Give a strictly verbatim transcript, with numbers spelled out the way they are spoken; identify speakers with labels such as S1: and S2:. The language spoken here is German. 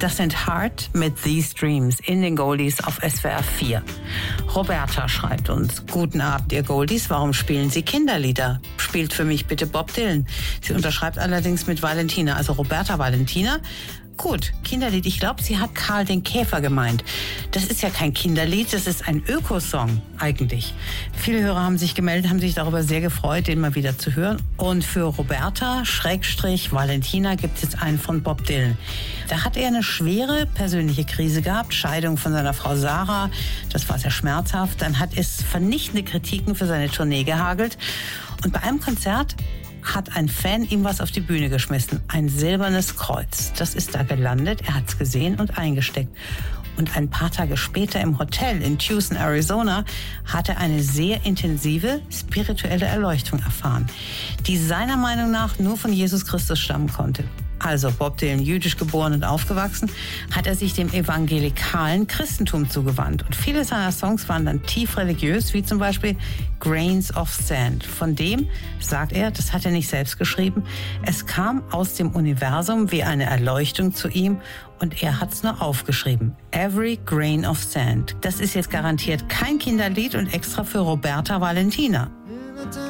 S1: Das sind Heart mit These Dreams in den Goldies auf S W R vier. Roberta schreibt uns: Guten Abend, ihr Goldies. Warum spielen Sie Kinderlieder? Spielt für mich bitte Bob Dylan. Sie unterschreibt allerdings mit Valentina, also Roberta Valentina. Gut, Kinderlied. Ich glaube, sie hat Karl den Käfer gemeint. Das ist ja kein Kinderlied, das ist ein Ökosong eigentlich. Viele Hörer haben sich gemeldet, haben sich darüber sehr gefreut, den mal wieder zu hören. Und für Roberta, Schrägstrich, Valentina gibt es jetzt einen von Bob Dylan. Da hat er eine schwere persönliche Krise gehabt, Scheidung von seiner Frau Sarah. Das war sehr schmerzhaft. Dann hat es vernichtende Kritiken für seine Tournee gehagelt. Und bei einem Konzert hat ein Fan ihm was auf die Bühne geschmissen. Ein silbernes Kreuz. Das ist da gelandet. Er hat es gesehen und eingesteckt. Und ein paar Tage später im Hotel in Tucson, Arizona, hat er eine sehr intensive spirituelle Erleuchtung erfahren, die seiner Meinung nach nur von Jesus Christus stammen konnte. Also Bob Dylan, jüdisch geboren und aufgewachsen, hat er sich dem evangelikalen Christentum zugewandt. Und viele seiner Songs waren dann tief religiös, wie zum Beispiel Grains of Sand. Von dem sagt er, das hat er nicht selbst geschrieben, es kam aus dem Universum wie eine Erleuchtung zu ihm und er hat es nur aufgeschrieben. Every Grain of Sand. Das ist jetzt garantiert kein Kinderlied und extra für Roberta Valentina.